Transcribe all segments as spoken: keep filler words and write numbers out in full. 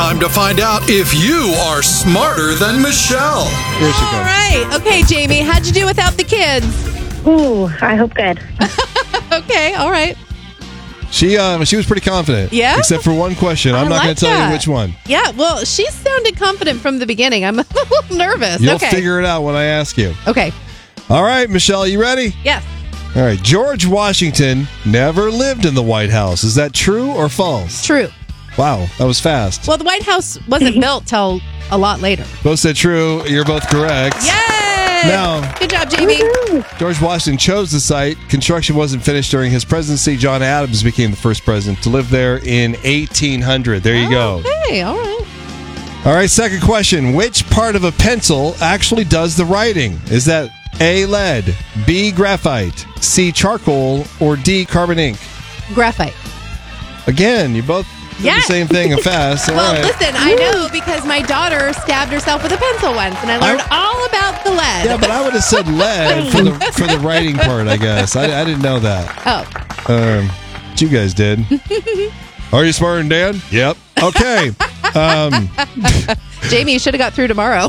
time to find out if you are smarter than Michelle. Here she All goes. right. Okay, Jamie, how'd you do without the kids? Ooh, I hope good. Okay, all right. She um she was pretty confident. Yeah? Except for one question. I'm I not like going to tell that. you which one. Yeah, well, she sounded confident from the beginning. I'm a little nervous. You'll okay. figure it out when I ask you. Okay. All right, Michelle, you ready? Yes. All right. George Washington never lived in the White House. Is that true or false? True. Wow, that was fast. Well, the White House wasn't built till a lot later. Both said true. You're both correct. Yay! Now- Good job, Jamie. George Washington chose the site. Construction wasn't finished during his presidency. John Adams became the first president to live there in eighteen hundred. There you go. Okay, all right. All right, second question. Which part of a pencil actually does the writing? Is that A, lead, B, graphite, C, charcoal, or D, carbon ink? Graphite. Again, you both did Yes. the same thing and fast. All Well, right. listen, I know because my daughter stabbed herself with a pencil once, and I learned I- all about the lead. Yeah, but I would have said lead for the for the writing part, I guess. I, I didn't know that. Oh, Um, but you guys did. Are you smarter than Dan? Yep. Okay. Um, Jamie, you should have got through tomorrow.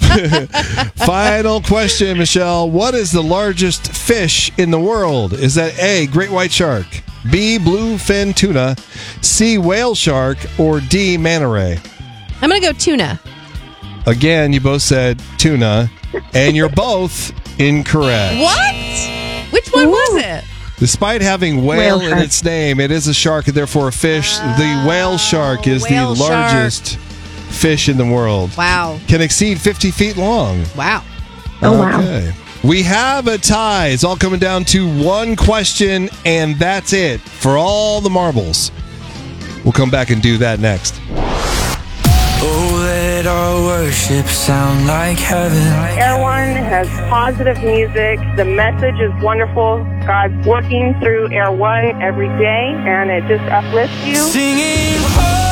final question, Michelle. What is the largest fish in the world? Is that A, great white shark, B, bluefin tuna, C, whale shark, or D, manta ray? I'm going to go tuna. Again, you both said tuna, and you're both incorrect. What? Which one was it? Despite having whale, Whale in shark. its name, it is a shark and therefore a fish. the whale shark is whale the largest fish in the world. Wow. Can exceed fifty feet long. Wow. Oh, wow. Okay. We have a tie. It's all coming down to one question, and that's it for all the marbles. We'll come back and do that next. Oh, let our worship sound like heaven. Air One has positive music. The message is wonderful. God's working through Air One every day, and it just uplifts you. Singing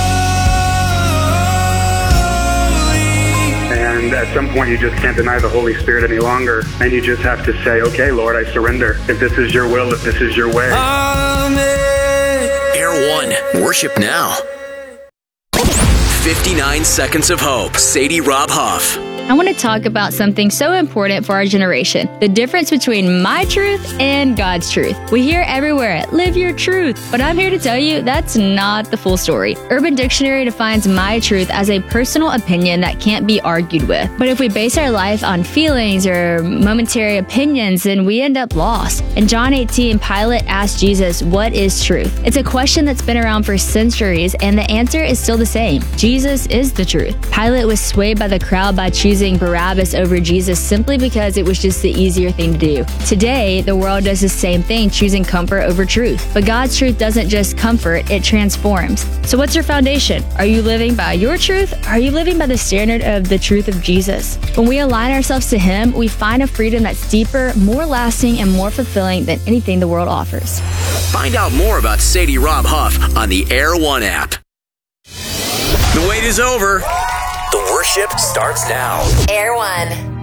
holy. And at some point, you just can't deny the Holy Spirit any longer. And you just have to say, okay, Lord, I surrender. If this is your will, if this is your way. Amen. Air One, worship now. fifty-nine Seconds of Hope. Sadie Rob Huff. I want to talk about something so important for our generation, the difference between my truth and God's truth. We hear everywhere, live your truth, but I'm here to tell you that's not the full story. Urban Dictionary defines my truth as a personal opinion that can't be argued with. But if we base our life on feelings or momentary opinions, then we end up lost. In John eighteen, Pilate asked Jesus, "What is truth?" It's a question that's been around for centuries, and the answer is still the same. Jesus is the truth. Pilate was swayed by the crowd by choosing Barabbas over Jesus simply because it was just the easier thing to do. Today, the world does the same thing, choosing comfort over truth. But God's truth doesn't just comfort, it transforms. So what's your foundation? Are you living by your truth? Or are you living by the standard of the truth of Jesus? When we align ourselves to Him, we find a freedom that's deeper, more lasting, and more fulfilling than anything the world offers. Find out more about Sadie Rob Huff on the Air One app. The wait is over. The worship starts now. Air One.